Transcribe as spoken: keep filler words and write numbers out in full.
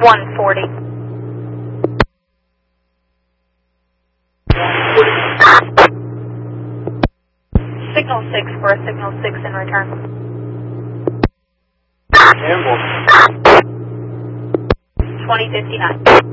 one forty. Signal six for a signal six in return. Ambulance. twenty fifty-nine.